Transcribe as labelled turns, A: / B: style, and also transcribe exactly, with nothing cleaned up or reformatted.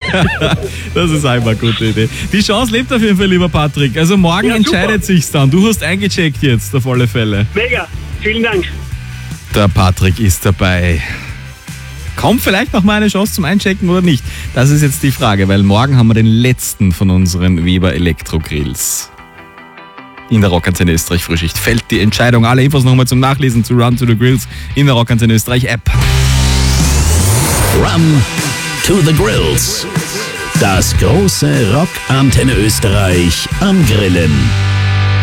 A: Das ist einmal eine gute Idee. Die Chance lebt auf jeden Fall, lieber Patrick. Also morgen
B: Ja,
A: entscheidet sich's dann. Du hast eingecheckt jetzt, auf alle Fälle.
B: Mega, vielen Dank.
A: Der Patrick ist dabei. Kommt vielleicht noch mal eine Chance zum Einchecken oder nicht? Das ist jetzt die Frage, weil morgen haben wir den letzten von unseren Weber Elektro-Grills. In der Rockantenne Österreich Frühschicht fällt die Entscheidung. Alle Infos nochmal zum Nachlesen zu Run to the Grills in der Rockantenne Österreich App.
C: Run to the Grills. Das große Rockantenne Österreich am Grillen.